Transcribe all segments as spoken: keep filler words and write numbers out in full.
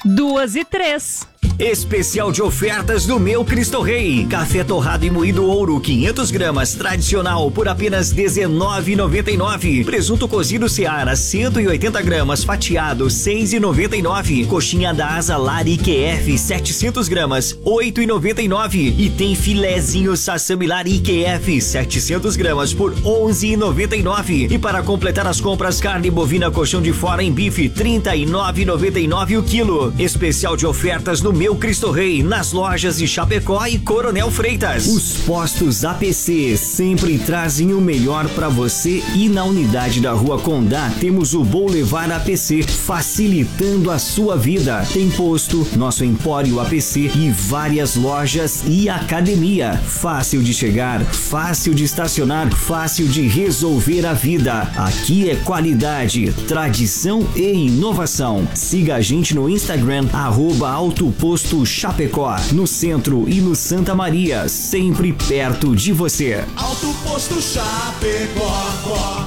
duas e três. Especial de ofertas do Meu Cristo Rei. Café torrado e moído ouro, quinhentas gramas, tradicional, por apenas dezenove reais e noventa e nove centavos. Presunto cozido Seara, cento e oitenta gramas, fatiado, seis reais e noventa e nove centavos. Coxinha da asa Lari Q F, setecentas gramas, oito reais e noventa e nove centavos. E tem filezinho Sassami Lari Q F, setecentas gramas, por onze reais e noventa e nove centavos. E para completar as compras, carne bovina colchão de fora em bife, trinta e nove reais e noventa e nove centavos o quilo. Especial de ofertas no Meu Cristo Rei, nas lojas de Chapecó e Coronel Freitas. Os postos A P C sempre trazem o melhor para você, e na unidade da Rua Condá temos o Boulevard A P C, facilitando a sua vida. Tem posto, nosso Empório A P C e várias lojas e academia. Fácil de chegar, fácil de estacionar, fácil de resolver a vida. Aqui é qualidade, tradição e inovação. Siga a gente no Instagram, arroba Autoposto Chapecó, no centro e no Santa Maria, sempre perto de você. Autoposto Chapecó.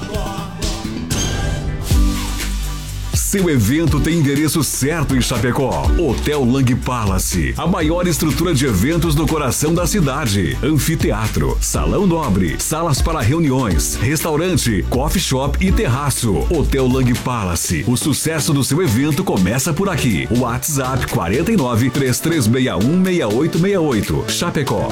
Seu evento tem endereço certo em Chapecó. Hotel Lang Palace, a maior estrutura de eventos no coração da cidade. Anfiteatro, salão nobre, salas para reuniões, restaurante, coffee shop e terraço. Hotel Lang Palace, o sucesso do seu evento começa por aqui. WhatsApp quarenta e nove, três três seis um, seis oito seis oito. Chapecó.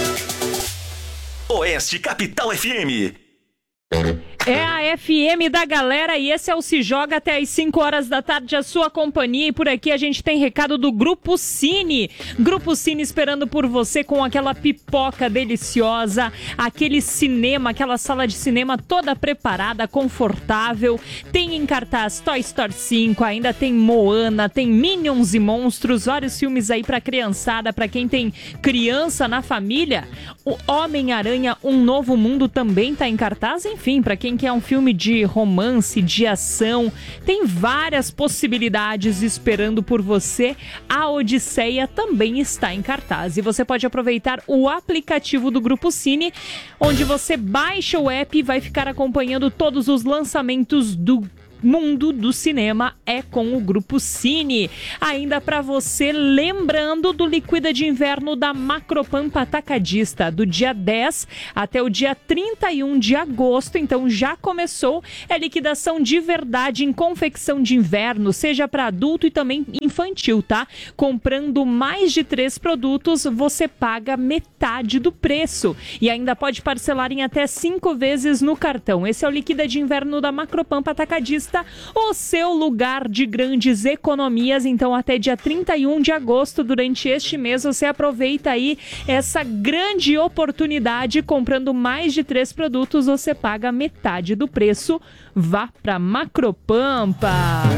Oeste Capital F M. É a F M da galera e esse é o Se Joga até às cinco horas da tarde, a sua companhia. E por aqui a gente tem recado do Grupo Cine. Grupo Cine esperando por você com aquela pipoca deliciosa, aquele cinema, aquela sala de cinema toda preparada, confortável. Tem em cartaz Toy Story cinco, ainda tem Moana, tem Minions e Monstros, vários filmes aí pra criançada, pra quem tem criança na família. O Homem-Aranha, Um Novo Mundo também tá em cartaz, enfim, pra quem que é um filme de romance, de ação, tem várias possibilidades esperando por você. A Odisseia também está em cartaz e você pode aproveitar o aplicativo do Grupo Cine, onde você baixa o app e vai ficar acompanhando todos os lançamentos do mundo do cinema é com o Grupo Cine. Ainda para você, lembrando do Liquida de Inverno da Macropampa Atacadista, do dia dez até o dia trinta e um de agosto, então já começou. É liquidação de verdade em confecção de inverno, seja para adulto e também infantil, tá? Comprando mais de três produtos, você paga metade do preço e ainda pode parcelar em até cinco vezes no cartão. Esse é o Liquida de Inverno da Macropampa Atacadista, o seu lugar de grandes economias. Então até dia trinta e um de agosto, durante este mês, você aproveita aí essa grande oportunidade. Comprando mais de três produtos, você paga metade do preço. Vá pra Macropampa.